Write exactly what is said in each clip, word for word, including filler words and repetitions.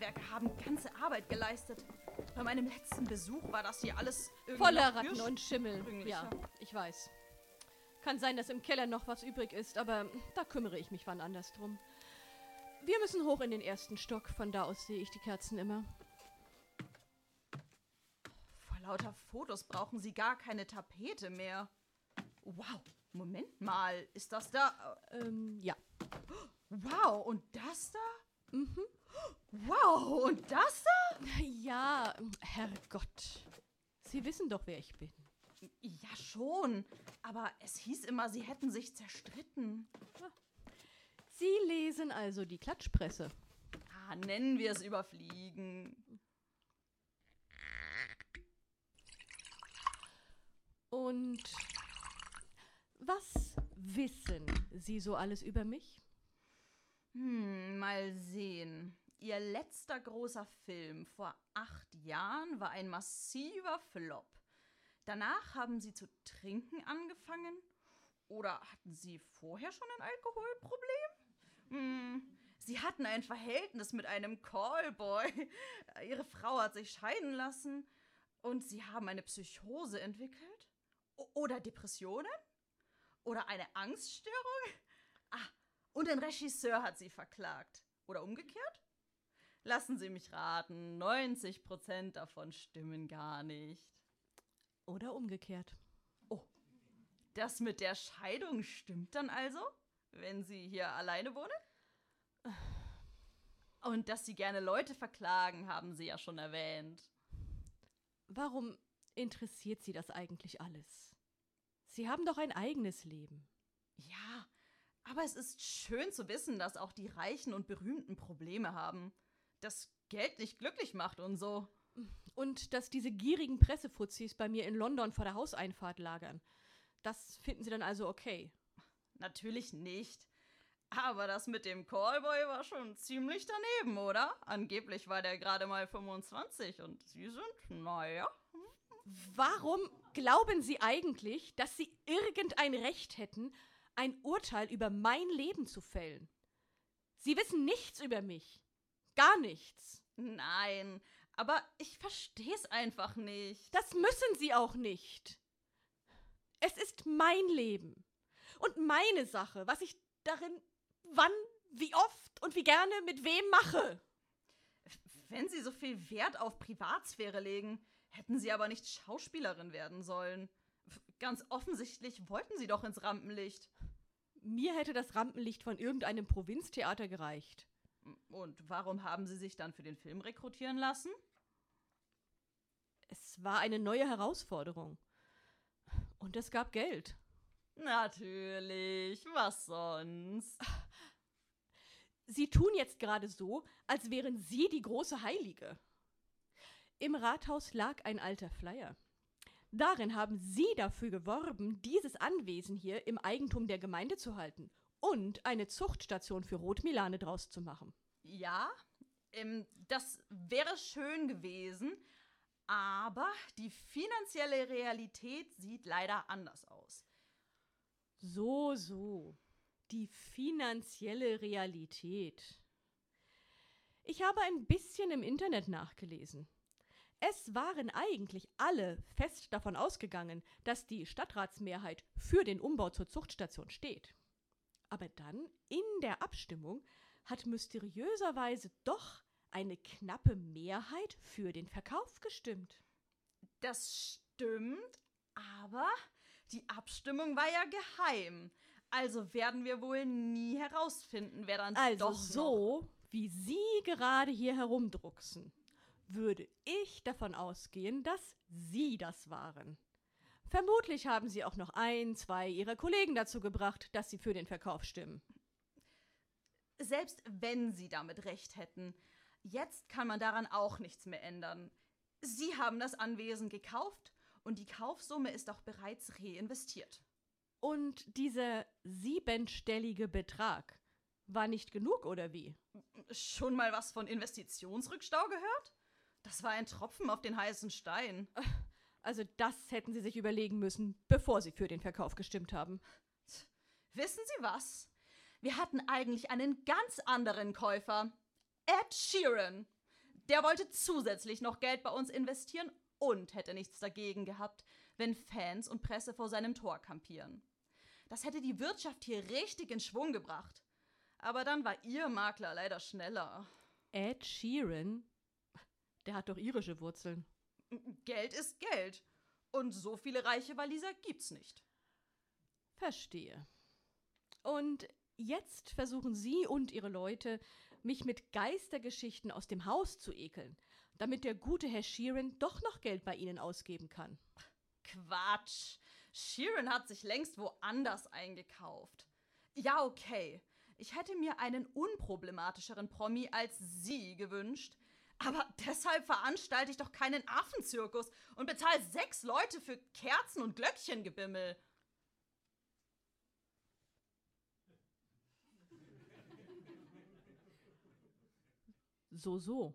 Handwerker haben ganze Arbeit geleistet. Bei meinem letzten Besuch war das hier alles irgendwie voller noch Ratten und Schimmel. Ja, ich weiß. Kann sein, dass im Keller noch was übrig ist, aber da kümmere ich mich wann anders drum. Wir müssen hoch in den ersten Stock, von da aus sehe ich die Kerzen immer. Vor lauter Fotos brauchen Sie gar keine Tapete mehr. Wow, Moment mal, ist das da... Ähm, ja. Wow, und das da? Mhm. Wow, und das da? Ja, Herrgott. Sie wissen doch, wer ich bin. Ja, schon. Aber es hieß immer, Sie hätten sich zerstritten. Sie lesen also die Klatschpresse. Ah, nennen wir es überfliegen. Und was wissen Sie so alles über mich? Hm, mal sehen. Ihr letzter großer Film vor acht Jahren war ein massiver Flop. Danach haben Sie zu trinken angefangen? Oder hatten Sie vorher schon ein Alkoholproblem? Hm, Sie hatten ein Verhältnis mit einem Callboy. Ihre Frau hat sich scheiden lassen. Und Sie haben eine Psychose entwickelt? O- oder Depressionen? Oder eine Angststörung? Ah, und ein Regisseur hat Sie verklagt. Oder umgekehrt? Lassen Sie mich raten, neunzig Prozent davon stimmen gar nicht. Oder umgekehrt. Oh, das mit der Scheidung stimmt dann also, wenn Sie hier alleine wohnen? Und dass Sie gerne Leute verklagen, haben Sie ja schon erwähnt. Warum interessiert Sie das eigentlich alles? Sie haben doch ein eigenes Leben. Ja, aber es ist schön zu wissen, dass auch die Reichen und Berühmten Probleme haben. Dass Geld nicht glücklich macht und so. Und dass diese gierigen Pressefuzis bei mir in London vor der Hauseinfahrt lagern. Das finden Sie dann also okay? Natürlich nicht. Aber das mit dem Callboy war schon ziemlich daneben, oder? Angeblich war der gerade mal fünfundzwanzig und Sie sind, naja. Warum glauben Sie eigentlich, dass Sie irgendein Recht hätten, ein Urteil über mein Leben zu fällen? Sie wissen nichts über mich. Gar nichts. Nein, aber ich verstehe es einfach nicht. Das müssen Sie auch nicht. Es ist mein Leben und meine Sache, was ich darin wann, wie oft und wie gerne mit wem mache. Wenn Sie so viel Wert auf Privatsphäre legen, hätten Sie aber nicht Schauspielerin werden sollen. Ganz offensichtlich wollten Sie doch ins Rampenlicht. Mir hätte das Rampenlicht von irgendeinem Provinztheater gereicht. Und warum haben Sie sich dann für den Film rekrutieren lassen? Es war eine neue Herausforderung. Und es gab Geld. Natürlich, was sonst? Sie tun jetzt gerade so, als wären Sie die große Heilige. Im Rathaus lag ein alter Flyer. Darin haben Sie dafür geworben, dieses Anwesen hier im Eigentum der Gemeinde zu halten und eine Zuchtstation für Rotmilane draus zu machen. Ja, ähm, das wäre schön gewesen, aber die finanzielle Realität sieht leider anders aus. So, so. Die finanzielle Realität. Ich habe ein bisschen im Internet nachgelesen. Es waren eigentlich alle fest davon ausgegangen, dass die Stadtratsmehrheit für den Umbau zur Zuchtstation steht. Aber dann, in der Abstimmung, hat mysteriöserweise doch eine knappe Mehrheit für den Verkauf gestimmt. Das stimmt, aber die Abstimmung war ja geheim. Also werden wir wohl nie herausfinden, wer dann Also doch so, noch... wie Sie gerade hier herumdrucksen, würde ich davon ausgehen, dass Sie das waren. Vermutlich haben Sie auch noch ein, zwei Ihrer Kollegen dazu gebracht, dass sie für den Verkauf stimmen. Selbst wenn Sie damit recht hätten, jetzt kann man daran auch nichts mehr ändern. Sie haben das Anwesen gekauft und die Kaufsumme ist auch bereits reinvestiert. Und dieser siebenstellige Betrag war nicht genug, oder wie? Schon mal was von Investitionsrückstau gehört? Das war ein Tropfen auf den heißen Stein. Also das hätten Sie sich überlegen müssen, bevor Sie für den Verkauf gestimmt haben. Wissen Sie was? Wir hatten eigentlich einen ganz anderen Käufer. Ed Sheeran. Der wollte zusätzlich noch Geld bei uns investieren und hätte nichts dagegen gehabt, wenn Fans und Presse vor seinem Tor kampieren. Das hätte die Wirtschaft hier richtig in Schwung gebracht. Aber dann war ihr Makler leider schneller. Ed Sheeran? Der hat doch irische Wurzeln. Geld ist Geld. Und so viele reiche Waliser gibt's nicht. Verstehe. Und jetzt versuchen Sie und Ihre Leute, mich mit Geistergeschichten aus dem Haus zu ekeln, damit der gute Herr Sheeran doch noch Geld bei Ihnen ausgeben kann. Quatsch. Sheeran hat sich längst woanders eingekauft. Ja, okay. Ich hätte mir einen unproblematischeren Promi als Sie gewünscht. Aber deshalb veranstalte ich doch keinen Affenzirkus und bezahle sechs Leute für Kerzen und Glöckchengebimmel. So, so.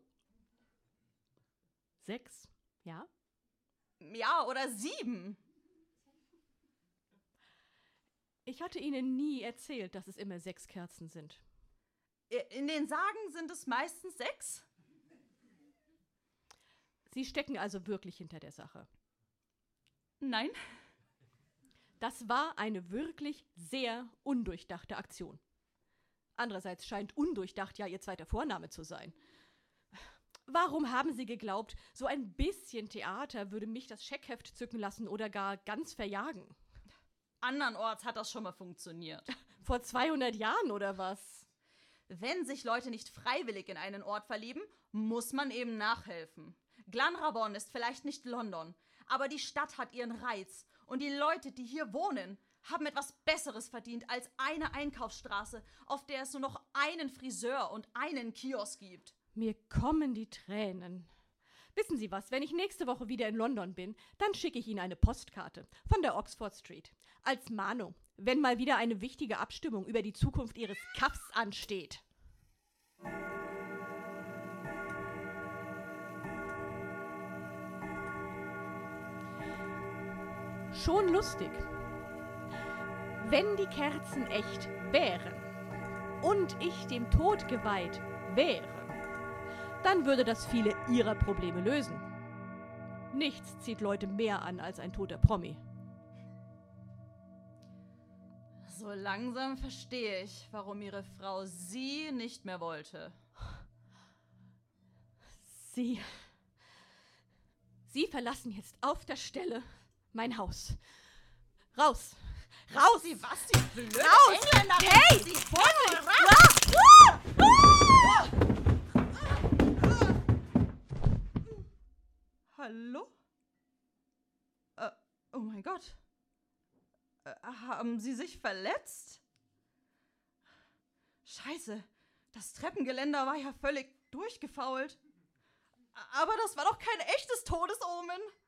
Sechs, ja? Ja, oder sieben. Ich hatte Ihnen nie erzählt, dass es immer sechs Kerzen sind. In den Sagen sind es meistens sechs. Sie stecken also wirklich hinter der Sache. Nein. Das war eine wirklich sehr undurchdachte Aktion. Andererseits scheint undurchdacht ja Ihr zweiter Vorname zu sein. Warum haben Sie geglaubt, so ein bisschen Theater würde mich das Scheckheft zücken lassen oder gar ganz verjagen? Andernorts hat das schon mal funktioniert. Vor zweihundert Jahren oder was? Wenn sich Leute nicht freiwillig in einen Ort verlieben, muss man eben nachhelfen. Glanrabon ist vielleicht nicht London, aber die Stadt hat ihren Reiz. Und die Leute, die hier wohnen, haben etwas Besseres verdient als eine Einkaufsstraße, auf der es nur noch einen Friseur und einen Kiosk gibt. Mir kommen die Tränen. Wissen Sie was, wenn ich nächste Woche wieder in London bin, dann schicke ich Ihnen eine Postkarte von der Oxford Street. Als Mahnung, wenn mal wieder eine wichtige Abstimmung über die Zukunft Ihres Kaffs ansteht. Schon lustig. Wenn die Kerzen echt wären und ich dem Tod geweiht wäre, dann würde das viele Ihrer Probleme lösen. Nichts zieht Leute mehr an als ein toter Promi. So langsam verstehe ich, warum Ihre Frau Sie nicht mehr wollte. Sie... Sie verlassen jetzt auf der Stelle mein Haus. Raus! Raus! Sie, was, Sie blöde Raus! Engländerin! Hey! Sie Hallo? Äh, oh mein Gott. Äh, haben Sie sich verletzt? Scheiße, das Treppengeländer war ja völlig durchgefault. Aber das war doch kein echtes Todesomen.